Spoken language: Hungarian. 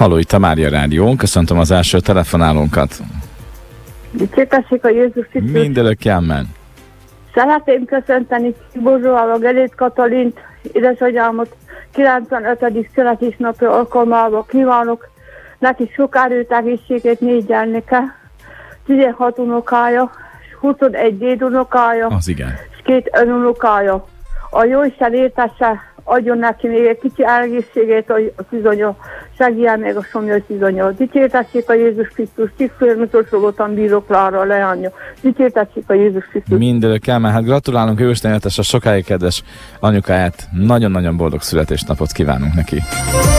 Halló, itt a Mária Rádió. Köszöntöm az első telefonálónkat. Dicsértessék a Jézus Krisztus. Mindörökké amen. Szeretném köszönteni Borzsóval a Gelét Katalint, édesanyámot 95. születésnapja alkalmával kívánok. Neki sok erőt, egészségét, 4 gyermeke, 16 unokája, 21 dédunokája, Az igen. és 2 önunokája. A Jóisten értesse, adjon neki még egy kicsi egészségét, hogy a tizonya segélyen még a somlyai tizonya. Dicsértessék a Jézus Krisztus, tisztfélműsorsolótan bírok Klára leányja. Dicsértessék a Jézus Krisztus. Mindörökké amen. Hát gratulálunk Jóisten éltesse a sokáig kedves anyukáját. Nagyon-nagyon boldog születésnapot kívánunk neki.